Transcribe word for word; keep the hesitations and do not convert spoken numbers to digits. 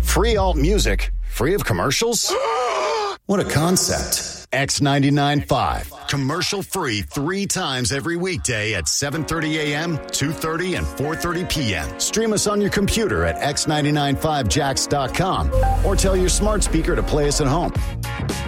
Free alt music, free of commercials? What a concept. X ninety-nine point five. Commercial free three times every weekday at seven thirty a.m., two thirty, and four thirty p.m. Stream us on your computer at x nine nine five jacks dot com or tell your smart speaker to play us at home.